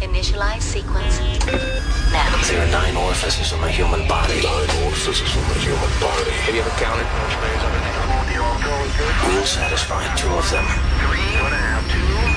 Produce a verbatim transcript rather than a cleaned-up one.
Initialize sequence now. There are nine orifices in the human body. Nine orifices in the human body. Have you ever counted? We'll satisfy two of them. Three, one and a half, two.